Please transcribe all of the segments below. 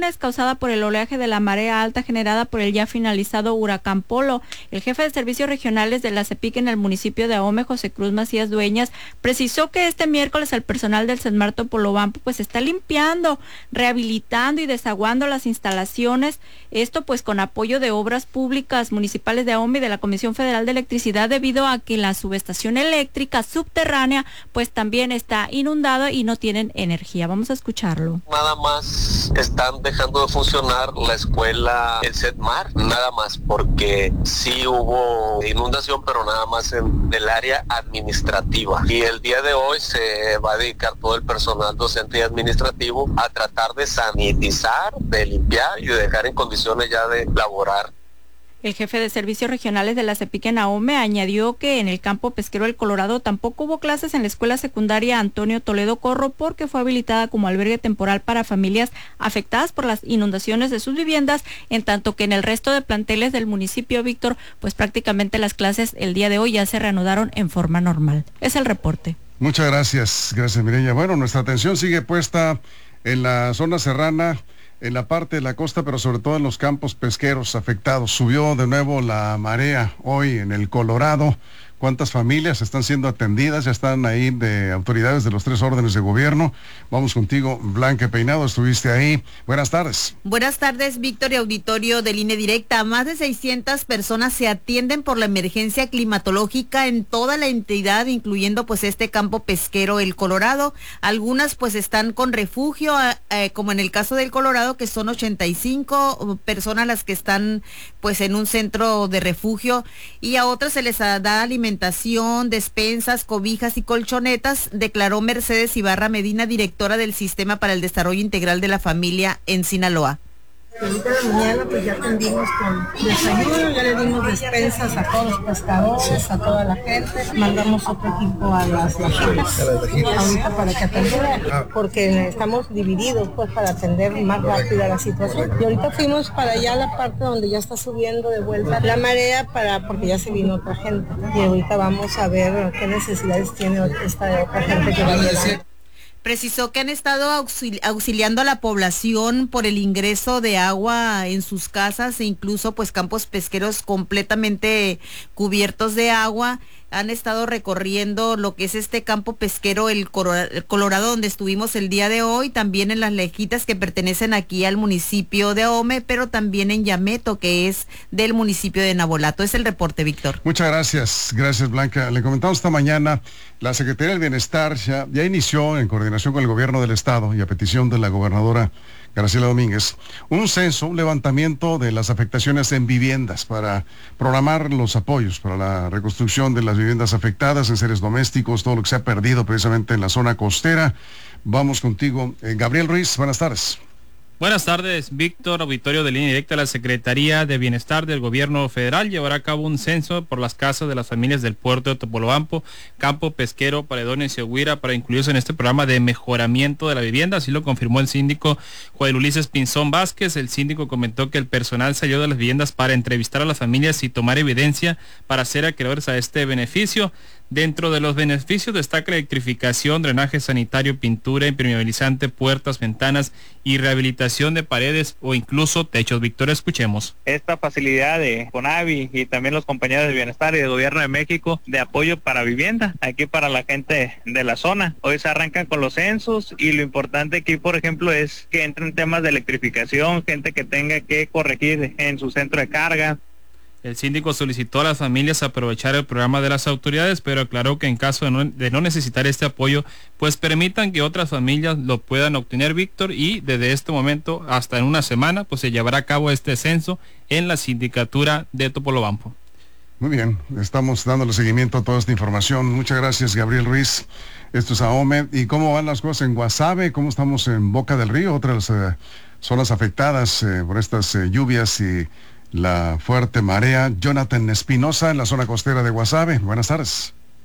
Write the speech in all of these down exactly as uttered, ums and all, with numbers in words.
inundaciones causada por el oleaje de la marea alta generada por el ya finalizado huracán Polo. El jefe de servicios regionales de la CEPIC en el municipio de Ahome, José Cruz Macías Dueñas, precisó que este miércoles el personal del SEDMAR Topolobampo pues está limpiando, rehabilitando y desaguando las instalaciones, esto pues con apoyo de obras públicas municipales de Ahome y de la Comisión Federal de Electricidad, debido a que la subestación eléctrica subterránea pues también está inundada y no tienen energía. Vamos a escucharlo. Nada más están dejando de funcionar la escuela, el SEDMAR, nada más, porque sí hubo inundación, pero nada más en el área administrativa. Y el día de hoy se va a dedicar todo el personal docente y administrativo a tratar de sanitizar, de limpiar y de dejar en condiciones ya de laborar. El jefe de servicios regionales de la CEPIC en Ahome añadió que en el campo pesquero El Colorado tampoco hubo clases en la escuela secundaria Antonio Toledo Corro, porque fue habilitada como albergue temporal para familias afectadas por las inundaciones de sus viviendas, en tanto que en el resto de planteles del municipio, Víctor, pues prácticamente las clases el día de hoy ya se reanudaron en forma normal. Es el reporte. Muchas gracias, gracias Mireya. Bueno, nuestra atención sigue puesta en la zona serrana, en la parte de la costa, pero sobre todo en los campos pesqueros afectados. Subió de nuevo la marea hoy en el Colorado. ¿Cuántas familias están siendo atendidas? Ya están ahí de autoridades de los tres órdenes de gobierno. Vamos contigo, Blanca Peinado, estuviste ahí. Buenas tardes. Buenas tardes, Víctor y auditorio de Línea Directa. Más de seiscientas personas se atienden por la emergencia climatológica en toda la entidad, incluyendo pues este campo pesquero El Colorado. Algunas pues están con refugio, eh, como en el caso del Colorado, que son ochenta y cinco personas las que están pues en un centro de refugio, y a otras se les da alimentación, alimentación, despensas, cobijas y colchonetas, declaró Mercedes Ibarra Medina, directora del Sistema para el Desarrollo Integral de la Familia en Sinaloa. Ahorita de la mañana pues ya atendimos con desayuno, ya le dimos despensas a todos los pescadores, a toda la gente, mandamos otro equipo a las lajitas, ahorita para que atendieran, porque estamos divididos pues para atender más rápida la situación. Y ahorita fuimos para allá a la parte donde ya está subiendo de vuelta la marea, para porque ya se vino otra gente, y ahorita vamos a ver qué necesidades tiene esta otra gente que va a llegar. Precisó que han estado auxili- auxiliando a la población por el ingreso de agua en sus casas, e incluso pues campos pesqueros completamente cubiertos de agua. Han estado recorriendo lo que es este campo pesquero el, Coro- el Colorado, donde estuvimos el día de hoy, también en las lejitas que pertenecen aquí al municipio de Ahome, pero también en Yameto, que es del municipio de Navolato. Es el reporte, Víctor. Muchas gracias, gracias Blanca. Le comentamos esta mañana, la Secretaría del Bienestar ya, ya inició, en coordinación con el gobierno del estado y a petición de la gobernadora Graciela Domínguez, un censo, un levantamiento de las afectaciones en viviendas para programar los apoyos para la reconstrucción de las viviendas afectadas, en seres domésticos, todo lo que se ha perdido precisamente en la zona costera. Vamos contigo, eh, Gabriel Ruiz, buenas tardes. Buenas tardes, Víctor, auditorio de Línea Directa. La Secretaría de Bienestar del Gobierno Federal llevará a cabo un censo por las casas de las familias del puerto de Topolobampo, Campo Pesquero, Paredones y Oguira, para incluirse en este programa de mejoramiento de la vivienda. Así lo confirmó el síndico Joel Ulises Pinzón Vázquez. El síndico comentó que el personal salió de las viviendas para entrevistar a las familias y tomar evidencia para ser acreedores a este beneficio. Dentro de los beneficios destaca la electrificación, drenaje sanitario, pintura, impermeabilizante, puertas, ventanas y rehabilitación de paredes o incluso techos. Víctor, escuchemos. Esta facilidad de CONAVI y también los compañeros de Bienestar y del Gobierno de México de apoyo para vivienda, aquí para la gente de la zona. Hoy se arrancan con los censos y lo importante aquí, por ejemplo, es que entren temas de electrificación, gente que tenga que corregir en su centro de carga. El síndico solicitó a las familias aprovechar el programa de las autoridades, pero aclaró que en caso de no, de no necesitar este apoyo, pues permitan que otras familias lo puedan obtener, Víctor, y desde este momento hasta en una semana, pues se llevará a cabo este censo en la sindicatura de Topolobampo. Muy bien, estamos dándole seguimiento a toda esta información. Muchas gracias, Gabriel Ruiz. Esto es Ahome. ¿Y cómo van las cosas en Guasave? ¿Cómo estamos en Boca del Río? Otras eh, zonas afectadas eh, por estas eh, lluvias y la fuerte marea. Jonathan Espinosa, en la zona costera de Guasave. Buenas tardes.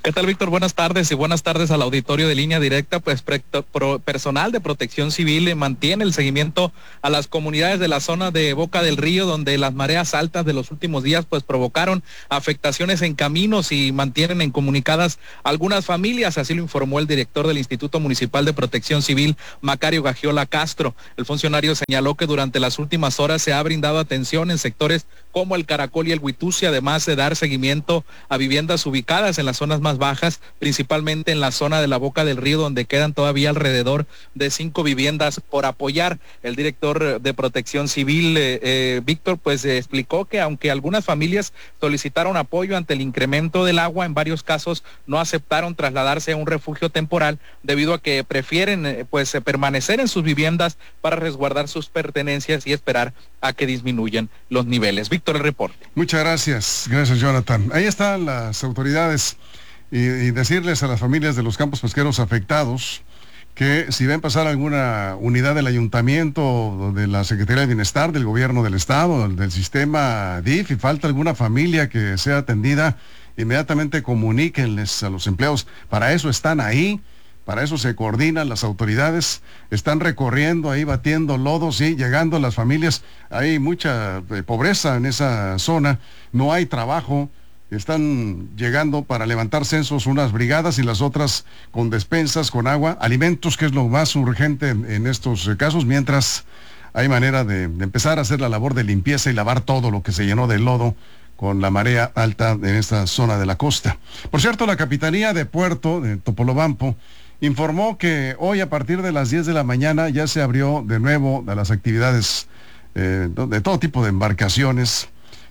¿Qué tal, Víctor? Buenas tardes y buenas tardes al auditorio de Línea Directa. Pues pre pro personal de Protección Civil eh, mantiene el seguimiento a las comunidades de la zona de Boca del Río, donde las mareas altas de los últimos días pues provocaron afectaciones en caminos y mantienen incomunicadas algunas familias. Así lo informó el director del Instituto Municipal de Protección Civil, Macario Gagiola Castro. El funcionario señaló que durante las últimas horas se ha brindado atención en sectores como el Caracol y el Huitusi, además de dar seguimiento a viviendas ubicadas en las zonas más bajas, principalmente en la zona de la Boca del Río, donde quedan todavía alrededor de cinco viviendas por apoyar. El director de Protección Civil, eh, eh, Víctor, pues eh, explicó que aunque algunas familias solicitaron apoyo ante el incremento del agua, en varios casos no aceptaron trasladarse a un refugio temporal debido a que prefieren eh, pues eh, permanecer en sus viviendas para resguardar sus pertenencias y esperar a que disminuyan los niveles. Víctor, el reporte. Muchas gracias, gracias, Jonathan. Ahí están las autoridades. Y, y decirles a las familias de los campos pesqueros afectados que si ven pasar alguna unidad del ayuntamiento, de la Secretaría de Bienestar, del gobierno del estado, del sistema D I F, y falta alguna familia que sea atendida, inmediatamente comuníquenles a los empleados. Para eso están ahí, para eso se coordinan las autoridades, están recorriendo ahí, batiendo lodos, sí, llegando a las familias. Hay mucha eh, pobreza en esa zona, no hay trabajo. Están llegando para levantar censos unas brigadas y las otras con despensas, con agua, alimentos, que es lo más urgente en, en estos casos, mientras hay manera de, de empezar a hacer la labor de limpieza y lavar todo lo que se llenó de lodo con la marea alta en esta zona de la costa. Por cierto, la Capitanía de Puerto de Topolobampo informó que hoy a partir de las diez de la mañana ya se abrió de nuevo a las actividades eh, de todo tipo de embarcaciones.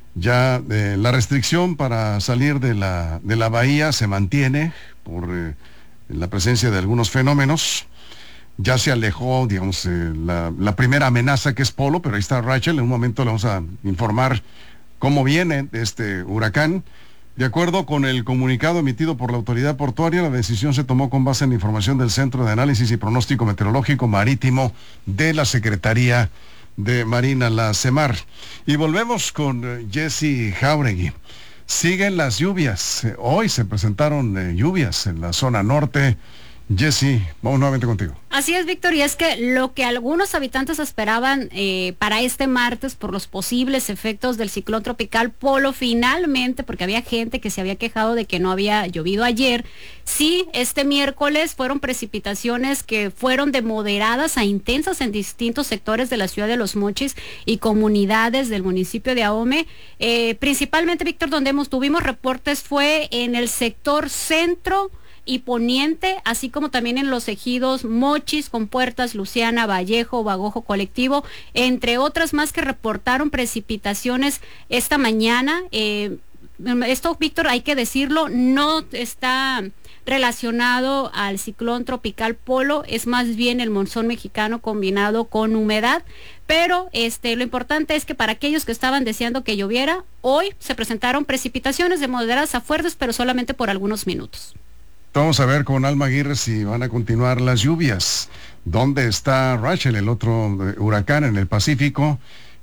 Ya eh, la restricción para salir de la, de la bahía se mantiene por eh, la presencia de algunos fenómenos. Ya se alejó, digamos, eh, la, la primera amenaza, que es Polo, pero ahí está Rachel. En un momento le vamos a informar cómo viene este huracán. De acuerdo con el comunicado emitido por la autoridad portuaria, la decisión se tomó con base en la información del Centro de Análisis y Pronóstico Meteorológico Marítimo de la Secretaría de Marina, la CEMAR. Y volvemos con uh, Jessy Jauregui. Siguen las lluvias. Eh, hoy se presentaron eh, lluvias en la zona norte. Jessy, vamos nuevamente contigo. Así es, Víctor, y es que lo que algunos habitantes esperaban eh, para este martes por los posibles efectos del ciclón tropical Polo, finalmente, porque había gente que se había quejado de que no había llovido ayer, sí, este miércoles fueron precipitaciones que fueron de moderadas a intensas en distintos sectores de la ciudad de Los Mochis y comunidades del municipio de Ahome. Eh, principalmente, Víctor, donde hemos, tuvimos reportes fue en el sector centro y poniente, así como también en los ejidos Mochis, Compuertas, Luciana, Vallejo, Bagojo Colectivo, entre otras más que reportaron precipitaciones esta mañana. Eh, esto, Víctor, hay que decirlo, no está relacionado al ciclón tropical Polo, es más bien el monzón mexicano combinado con humedad, pero este, lo importante es que para aquellos que estaban deseando que lloviera, hoy se presentaron precipitaciones de moderadas a fuertes, pero solamente por algunos minutos. Vamos a ver con Alma Aguirre si van a continuar las lluvias. ¿Dónde está Rachel, el otro huracán en el Pacífico?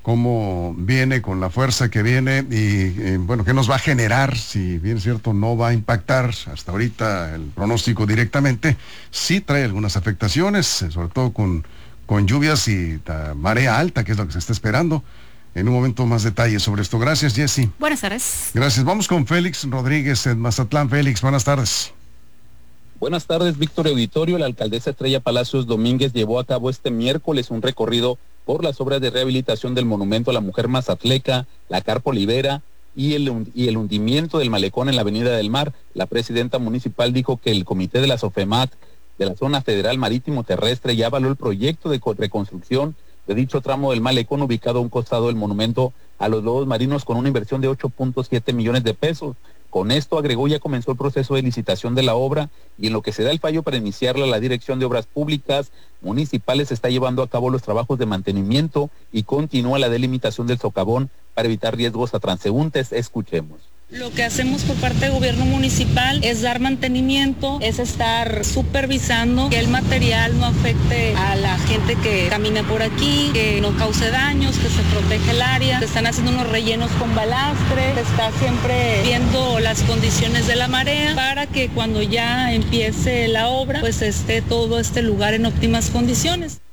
¿Cómo viene con la fuerza que viene? Y eh, bueno, ¿qué nos va a generar? Si bien es cierto, no va a impactar hasta ahorita el pronóstico directamente. Sí trae algunas afectaciones, sobre todo con, con lluvias y uh, marea alta, que es lo que se está esperando. En un momento más detalles sobre esto. Gracias, Jessy. Buenas tardes. Gracias. Vamos con Félix Rodríguez en Mazatlán. Félix, buenas tardes. Buenas tardes, Víctor Auditorio. La alcaldesa Estrella Palacios Domínguez llevó a cabo este miércoles un recorrido por las obras de rehabilitación del monumento a la mujer mazatleca, la Carpa Olivera y el, y el hundimiento del malecón en la Avenida del Mar. La presidenta municipal dijo que el comité de la SOFEMAT de la Zona Federal Marítimo Terrestre ya avaló el proyecto de reconstrucción de dicho tramo del malecón ubicado a un costado del monumento a los lobos marinos con una inversión de ocho punto siete millones de pesos. Con esto, agregó, ya comenzó el proceso de licitación de la obra y en lo que se da el fallo para iniciarla, la Dirección de Obras Públicas Municipales está llevando a cabo los trabajos de mantenimiento y continúa la delimitación del socavón para evitar riesgos a transeúntes. Escuchemos. Lo que hacemos por parte del gobierno municipal es dar mantenimiento, es estar supervisando que el material no afecte a la gente que camina por aquí, que no cause daños, que se proteja el área. Se están haciendo unos rellenos con balastre, se está siempre viendo las condiciones de la marea para que cuando ya empiece la obra, pues esté todo este lugar en óptimas condiciones.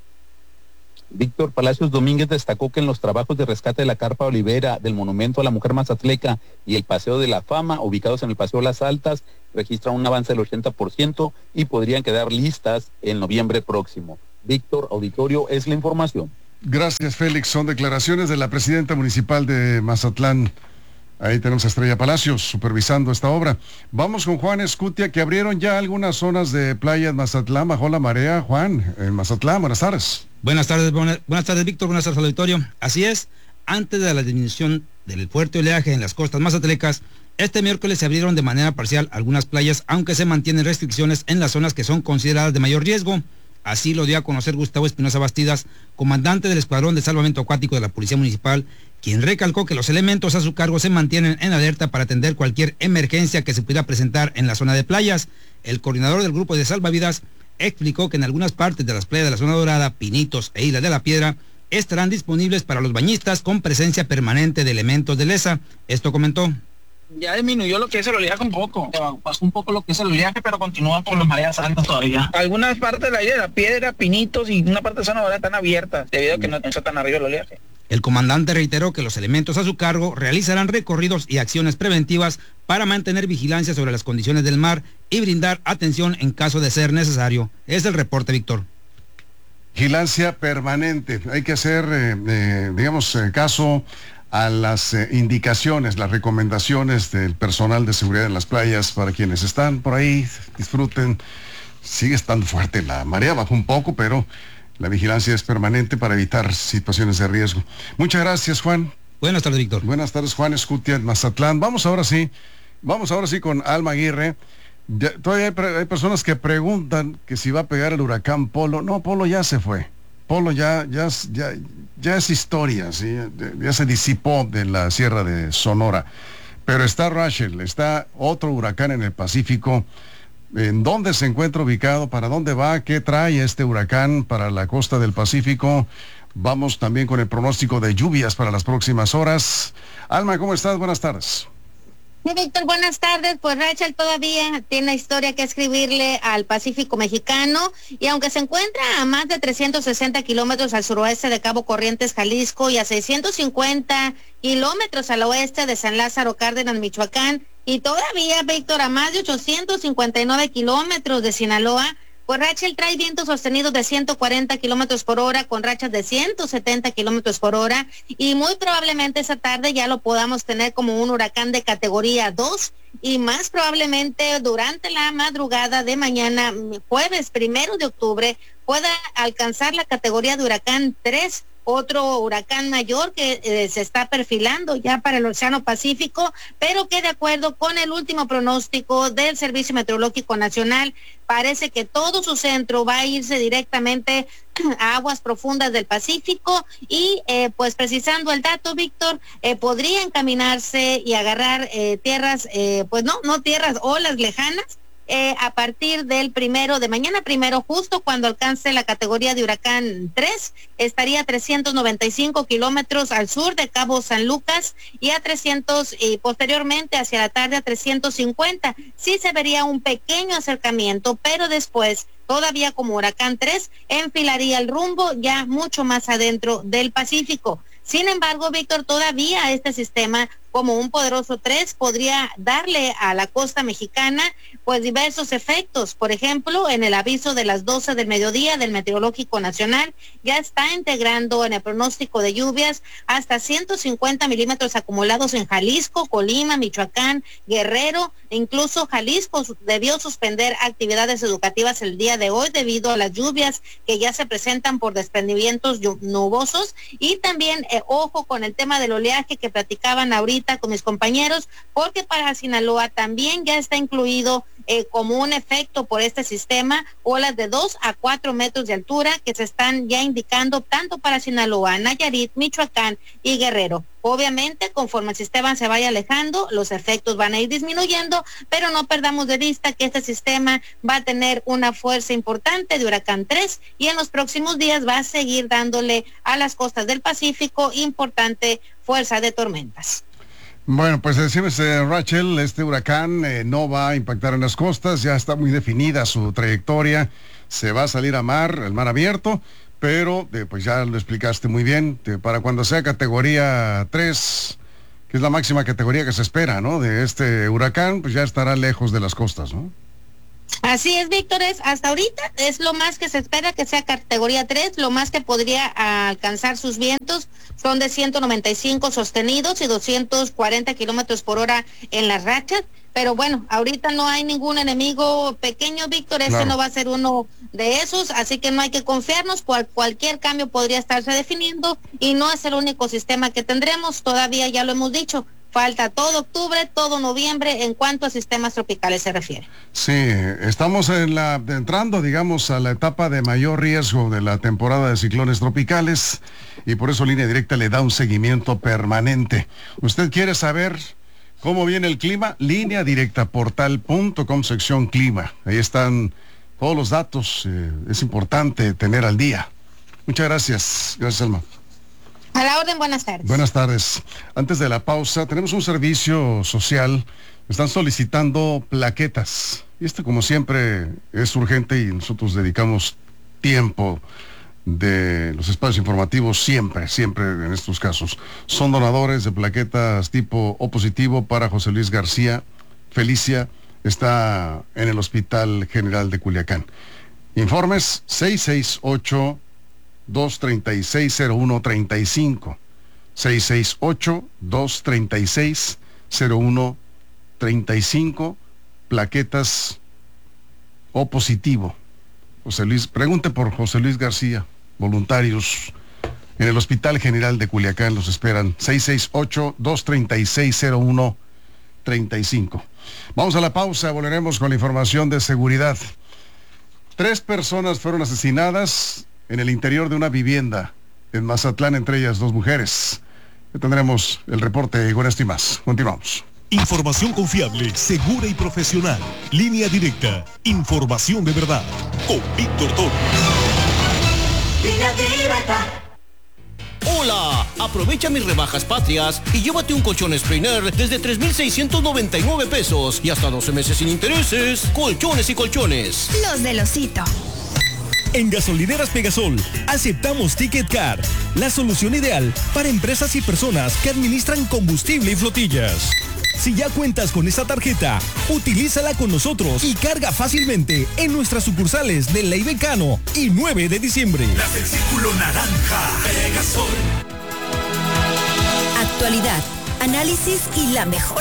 Víctor Palacios Domínguez destacó que en los trabajos de rescate de la Carpa Olivera, del Monumento a la Mujer Mazatleca y el Paseo de la Fama, ubicados en el Paseo Las Altas, registran un avance del ochenta por ciento y podrían quedar listas en noviembre próximo. Víctor, auditorio, es la información. Gracias, Félix. Son declaraciones de la presidenta municipal de Mazatlán. Ahí tenemos a Estrella Palacios supervisando esta obra. Vamos con Juan Escutia, que abrieron ya algunas zonas de playa en Mazatlán, bajó la marea. Juan, en Mazatlán, buenas tardes. Buenas tardes, buenas, buenas tardes, Víctor, buenas tardes al auditorio. Así es, antes de la disminución del fuerte oleaje en las costas mazatlecas, este miércoles se abrieron de manera parcial algunas playas, aunque se mantienen restricciones en las zonas que son consideradas de mayor riesgo. Así lo dio a conocer Gustavo Espinosa Bastidas, comandante del Escuadrón de Salvamento Acuático de la Policía Municipal, quien recalcó que los elementos a su cargo se mantienen en alerta para atender cualquier emergencia que se pudiera presentar en la zona de playas. El coordinador del grupo de salvavidas explicó que en algunas partes de las playas de la zona dorada, Pinitos e Isla de la Piedra, estarán disponibles para los bañistas con presencia permanente de elementos de lesa. Esto comentó. Ya disminuyó lo que es el oleaje un poco, pasó un poco lo que es el oleaje, pero continúan con las mareas altas todavía. Algunas partes de la isla de la Piedra, Pinitos y una parte de zona dorada están abiertas, debido a que no está tan arriba el oleaje. El comandante reiteró que los elementos a su cargo realizarán recorridos y acciones preventivas para mantener vigilancia sobre las condiciones del mar y brindar atención en caso de ser necesario. Es el reporte, Víctor. Vigilancia permanente. Hay que hacer, eh, eh, digamos, eh, caso a las eh, indicaciones, las recomendaciones del personal de seguridad en las playas para quienes están por ahí, disfruten. Sigue estando fuerte la marea, bajó un poco, pero la vigilancia es permanente para evitar situaciones de riesgo. Muchas gracias, Juan. Buenas tardes, Víctor. Buenas tardes, Juan Escutia, en Mazatlán. Vamos ahora sí, vamos ahora sí con Alma Aguirre. Ya, todavía hay, hay personas que preguntan que si va a pegar el huracán Polo. No, Polo ya se fue. Polo ya, ya, ya, ya es historia, ¿sí? ya, ya se disipó de la sierra de Sonora. Pero está Rachel, está otro huracán en el Pacífico. ¿En dónde se encuentra ubicado? ¿Para dónde va? ¿Qué trae este huracán para la costa del Pacífico? Vamos también con el pronóstico de lluvias para las próximas horas. Alma, ¿cómo estás? Buenas tardes. Sí, Víctor, buenas tardes. Pues Rachel todavía tiene historia que escribirle al Pacífico mexicano y aunque se encuentra a más de trescientos sesenta kilómetros al suroeste de Cabo Corrientes, Jalisco, y a seiscientos cincuenta kilómetros al oeste de San Lázaro Cárdenas, Michoacán, y todavía, Víctor, a más de ochocientos cincuenta y nueve kilómetros de Sinaloa, pues Rachel trae vientos sostenidos de ciento cuarenta kilómetros por hora con rachas de ciento setenta kilómetros por hora y muy probablemente esa tarde ya lo podamos tener como un huracán de categoría dos y más probablemente durante la madrugada de mañana, jueves primero de octubre, pueda alcanzar la categoría de huracán tres. Otro huracán mayor que eh, se está perfilando ya para el Océano Pacífico, pero que de acuerdo con el último pronóstico del Servicio Meteorológico Nacional, parece que todo su centro va a irse directamente a aguas profundas del Pacífico y eh, pues precisando el dato, Víctor, eh, podría encaminarse y agarrar eh, tierras, eh, pues no, no tierras, olas lejanas, Eh, a partir del primero de mañana primero, justo cuando alcance la categoría de huracán tres, estaría a trescientos noventa y cinco kilómetros al sur de Cabo San Lucas y a trescientos y posteriormente hacia la tarde a trescientos cincuenta. Sí se vería un pequeño acercamiento, pero después todavía como huracán tres enfilaría el rumbo ya mucho más adentro del Pacífico. Sin embargo, Víctor, todavía este sistema como un poderoso tres podría darle a la costa mexicana pues diversos efectos. Por ejemplo, en el aviso de las doce del mediodía del Meteorológico Nacional ya está integrando en el pronóstico de lluvias hasta ciento cincuenta milímetros acumulados en Jalisco, Colima, Michoacán, Guerrero, e incluso Jalisco debió suspender actividades educativas el día de hoy debido a las lluvias que ya se presentan por desprendimientos nubosos y también eh, ojo con el tema del oleaje que platicaban ahorita ahorita con mis compañeros, porque para Sinaloa también ya está incluido eh, como un efecto por este sistema, olas de dos a cuatro metros de altura que se están ya indicando tanto para Sinaloa, Nayarit, Michoacán y Guerrero. Obviamente, conforme el sistema se vaya alejando, los efectos van a ir disminuyendo, pero no perdamos de vista que este sistema va a tener una fuerza importante de huracán tres y en los próximos días va a seguir dándole a las costas del Pacífico importante fuerza de tormentas. Bueno, pues decimos, eh, Rachel, este huracán eh, no va a impactar en las costas, ya está muy definida su trayectoria, se va a salir a mar, el mar abierto, pero eh, pues ya lo explicaste muy bien, eh, para cuando sea categoría tres, que es la máxima categoría que se espera, ¿no?, de este huracán, pues ya estará lejos de las costas, ¿no? Así es, Víctor, es, hasta ahorita es lo más que se espera que sea categoría tres, lo más que podría alcanzar sus vientos son de ciento noventa y cinco sostenidos y doscientos cuarenta kilómetros por hora en las rachas, pero bueno, ahorita no hay ningún enemigo pequeño, Víctor, este claro. no va a ser uno de esos, así que no hay que confiarnos, cual, cualquier cambio podría estarse definiendo y no es el único sistema que tendremos, todavía ya lo hemos dicho. Falta todo octubre, todo noviembre en cuanto a sistemas tropicales se refiere. Sí, estamos en la, entrando, digamos, a la etapa de mayor riesgo de la temporada de ciclones tropicales y por eso Línea Directa le da un seguimiento permanente. ¿Usted quiere saber cómo viene el clima? Línea Directa, portal punto com, sección clima. Ahí están todos los datos. Eh, es importante tener al día. Muchas gracias. Gracias, Alma. A la orden, buenas tardes. Buenas tardes. Antes de la pausa, tenemos un servicio social. Están solicitando plaquetas. Y esto, como siempre, es urgente y nosotros dedicamos tiempo de los espacios informativos siempre, siempre en estos casos. Son donadores de plaquetas tipo O positivo para José Luis García. Felicia está en el Hospital General de Culiacán. Informes seis seis ocho, dos tres seis, cero uno tres cinco, seis seis ocho, dos tres seis, cero uno tres cinco, plaquetas O positivo. José Luis, pregunte por José Luis García, voluntarios en el Hospital General de Culiacán, los esperan, seis seis ocho, dos tres seis, cero uno tres cinco. Vamos a la pausa, volveremos con la información de seguridad. Tres personas fueron asesinadas en el interior de una vivienda en Mazatlán, entre ellas dos mujeres. Ya tendremos el reporte con esto y más. Continuamos. Información confiable, segura y profesional. Línea Directa. Información de verdad. Con Víctor Torres. Línea Directa. Hola, aprovecha mis rebajas patrias y llévate un colchón Sprainer desde tres mil seiscientos noventa y nueve pesos y hasta doce meses sin intereses. Colchones y colchones. Los del osito. En Gasolineras Pegasol, aceptamos Ticket Car, la solución ideal para empresas y personas que administran combustible y flotillas. Si ya cuentas con esta tarjeta, utilízala con nosotros y carga fácilmente en nuestras sucursales de Ley Becano y nueve de diciembre. Las del Círculo Naranja, Pegasol. Actualidad, análisis y la mejor